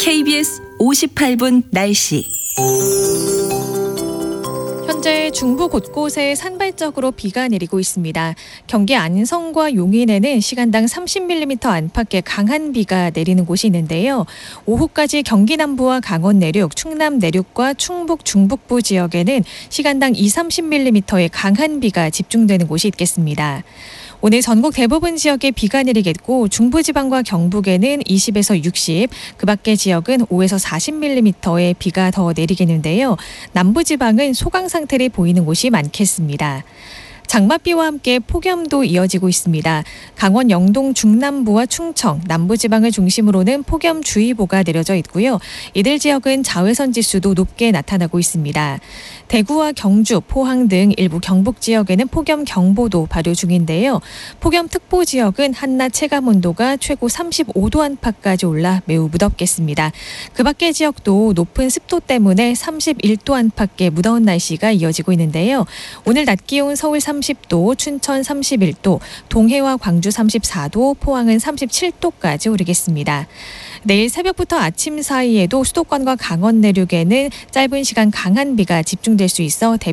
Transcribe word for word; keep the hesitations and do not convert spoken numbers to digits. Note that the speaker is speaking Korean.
케이비에스 오십팔 분 날씨. 현재 중부 곳곳에 산발적으로 비가 내리고 있습니다. 경기 안성과 용인에는 시간당 삼십 밀리미터 안팎의 강한 비가 내리는 곳이 있는데요. 오후까지 경기 남부와 강원 내륙, 충남 내륙과 충북 중북부 지역에는 시간당 이삼십 밀리미터의 강한 비가 집중되는 곳이 있겠습니다. 오늘 전국 대부분 지역에 비가 내리겠고 중부지방과 경북에는 이십에서 육십, 그 밖의 지역은 오에서 사십 밀리미터의 비가 더 내리겠는데요. 남부지방은 소강 상태를 보이는 곳이 많겠습니다. 장맛비와 함께 폭염도 이어지고 있습니다. 강원 영동 중남부와 충청, 남부지방을 중심으로는 폭염주의보가 내려져 있고요. 이들 지역은 자외선 지수도 높게 나타나고 있습니다. 대구와 경주, 포항 등 일부 경북 지역에는 폭염경보도 발효 중인데요. 폭염특보 지역은 한낮 체감온도가 최고 삼십오 도 안팎까지 올라 매우 무덥겠습니다. 그 밖의 지역도 높은 습도 때문에 삼십일 도 안팎의 무더운 날씨가 이어지고 있는데요. 오늘 낮 기온 서울 삼십 도, 춘천 삼십일 도, 동해와 광주 삼십사 도, 포항은 삼십칠 도까지 오르겠습니다. 내일 새벽부터 아침 사이에도 수도권과 강원 내륙에는 짧은 시간 강한 비가 집중될 수 있어 대비